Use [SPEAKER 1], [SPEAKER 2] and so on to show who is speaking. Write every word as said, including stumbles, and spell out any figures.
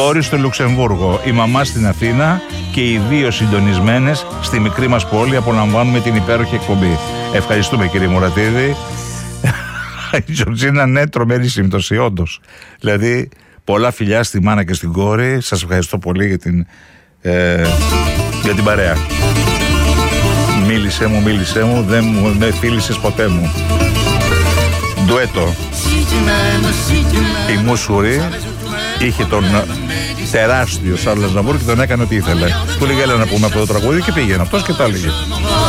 [SPEAKER 1] Δόρη στο Λουξεμβούργο, η μαμά στην Αθήνα και οι δύο συντονισμένες στη μικρή μας πόλη απολαμβάνουμε την υπέροχη εκπομπή. Ευχαριστούμε κύριε Μουρατίδη. Η Τζορτζίνα, ναι, τρομερή σύμπτωση, όντως. Δηλαδή, πολλά φιλιά στη μάνα και στην κόρη. Σας ευχαριστώ πολύ για την, ε, για την παρέα. Μίλησέ μου, μίλησέ μου, δεν μου δεν φίλησες ποτέ μου. Ντουέτο. Η Μουσουρή είχε τον τεράστιο Σάρλ Αznavour και τον έκανε ό,τι ήθελε. Του λέγε έλα να πούμε αυτό το τραγούδι και πήγαινε αυτός και τα έλεγε.